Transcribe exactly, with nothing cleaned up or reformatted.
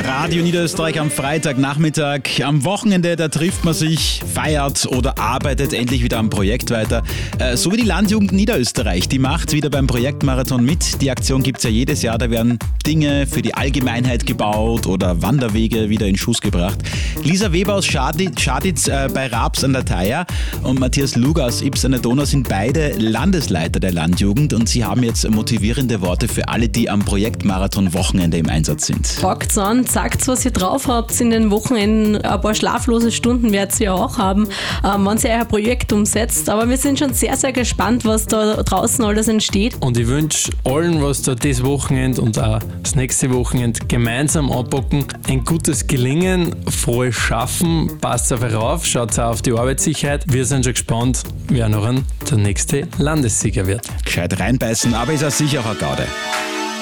Radio Niederösterreich am Freitagnachmittag. Am Wochenende, da trifft man sich, feiert oder arbeitet endlich wieder am Projekt weiter. Äh, so wie die Landjugend Niederösterreich, die macht wieder beim Projektmarathon mit. Die Aktion gibt es ja jedes Jahr, da werden Dinge für die Allgemeinheit gebaut oder Wanderwege wieder in Schuss gebracht. Lisa Weber aus Schaditz, Schaditz äh, bei Raps an der Thaya und Matthias Luger aus Ybbs an der Donau sind beide Landesleiter der Landjugend und sie haben jetzt motivierende Worte für alle, die am Projektmarathon-Wochenende im Einsatz sind. Packt's an, sagt, was ihr drauf habt. In den Wochenenden ein paar schlaflose Stunden werdet ihr ja auch haben, ähm, wenn ihr euer Projekt umsetzt. Aber wir sind schon sehr, sehr gespannt, was da draußen alles entsteht. Und ich wünsche allen, was da das Wochenende und auch das nächste Wochenende gemeinsam anpacken, ein gutes Gelingen, frohes Schaffen, passt auf euch auf, schaut auch auf die Arbeitssicherheit. Wir sind schon gespannt, wer noch der nächste Landessieger wird. Gescheit reinbeißen, aber ist auch sicher auch eine Gaude.